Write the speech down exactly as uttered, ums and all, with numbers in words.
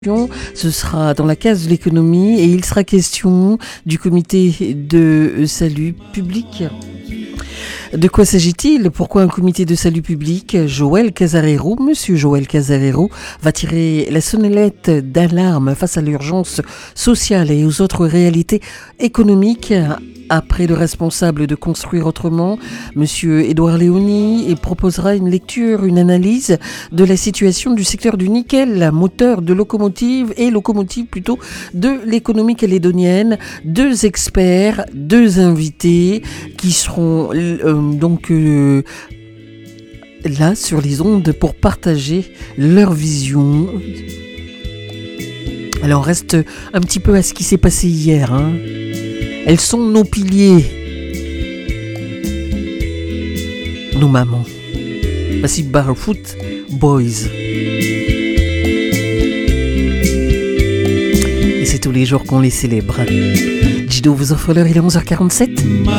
Ce sera dans la case de l'économie et il sera question du comité de salut public. De quoi s'agit-il? Pourquoi un comité de salut public? Joël Casarero, monsieur Joël Casarero, va tirer la sonnette d'alarme face à l'urgence sociale et aux autres réalités économiques. Après le responsable de Construire Autrement, monsieur Édouard Léoni, et proposera une lecture, une analyse de la situation du secteur du nickel, moteur de locomotive et locomotive plutôt de l'économie calédonienne. Deux experts, deux invités qui seront euh, donc euh, là sur les ondes pour partager leur vision. Alors on reste un petit peu à ce qui s'est passé hier, hein. Elles sont nos piliers, nos mamans. Voici Barefoot Boys. Et c'est tous les jours qu'on les célèbre. Jido vous offre l'heure, il est onze heures quarante-sept.